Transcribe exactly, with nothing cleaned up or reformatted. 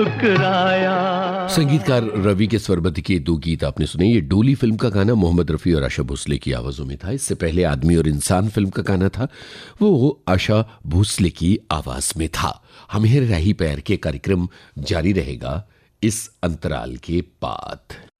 संगीतकार रवि के स्वरबद्ध के दो गीत आपने सुने। ये डोली फिल्म का गाना मोहम्मद रफी और आशा भोसले की आवाजों में था। इससे पहले आदमी और इंसान फिल्म का गाना था, वो आशा भोसले की आवाज में था। हम राही पैर के कार्यक्रम जारी रहेगा इस अंतराल के बाद।